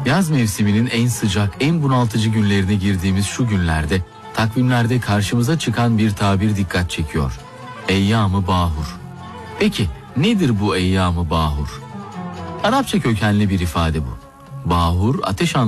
Yaz mevsiminin en sıcak, en bunaltıcı günlerine girdiğimiz şu günlerde takvimlerde karşımıza çıkan bir tabir dikkat çekiyor. Eyyam-ı Bahur. Peki nedir bu Eyyam-ı Bahur? Arapça kökenli bir ifade bu. Bahur ateş